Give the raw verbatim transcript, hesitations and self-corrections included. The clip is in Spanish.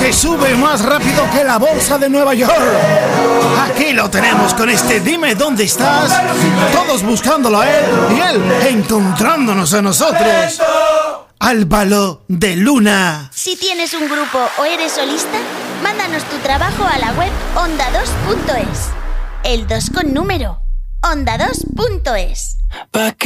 que sube más rápido que la bolsa de Nueva York. Aquí lo tenemos con este Dime dónde estás, todos buscándolo a él y él encontrándonos a nosotros. Álvaro de Luna. Si tienes un grupo o eres solista, mándanos tu trabajo a la web onda dos punto es. El dos con número. onda dos punto es.